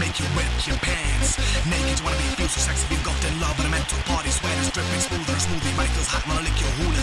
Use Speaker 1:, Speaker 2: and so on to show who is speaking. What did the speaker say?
Speaker 1: make you wet your pants. Naked, you wanna be feel so sexy, be engulfed in love, but a mental party sweat.